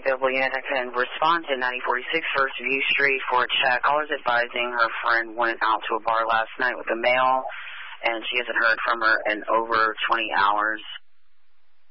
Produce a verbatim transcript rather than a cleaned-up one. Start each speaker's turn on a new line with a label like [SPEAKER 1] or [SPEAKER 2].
[SPEAKER 1] available unit that can respond to ninety forty-six First View Street for a check. Caller's advising her friend went out to a bar last night with a male, and she hasn't heard from her in over twenty hours.